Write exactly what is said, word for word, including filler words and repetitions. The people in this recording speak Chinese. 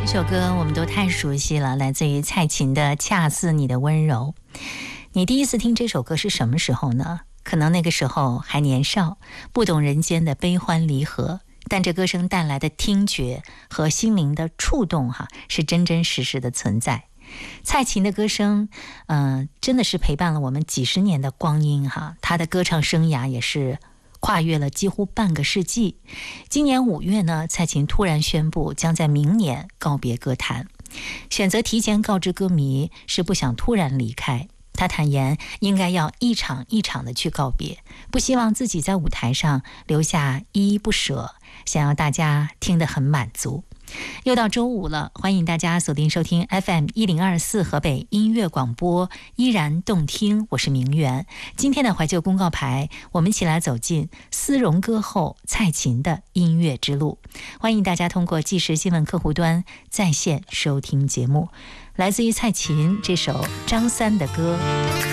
这首歌我们都太熟悉了，来自于蔡琴的《恰似你的温柔》。你第一次听这首歌是什么时候呢？可能那个时候还年少，不懂人间的悲欢离合，但这歌声带来的听觉和心灵的触动哈，是真真实实的存在。蔡琴的歌声嗯、呃，真的是陪伴了我们几十年的光阴哈，她的歌唱生涯也是跨越了几乎半个世纪。今年五月呢，蔡琴突然宣布将在明年告别歌坛，选择提前告知歌迷是不想突然离开。他坦言应该要一场一场的去告别，不希望自己在舞台上留下依依不舍，想要大家听得很满足。又到周五了，欢迎大家锁定收听 F M 一零二四河北音乐广播，依然动听，我是明媛。今天的怀旧公告牌，我们一起来走进丝绒歌后蔡琴的音乐之路。欢迎大家通过即时新闻客户端在线收听节目，来自于蔡琴这首张三的歌。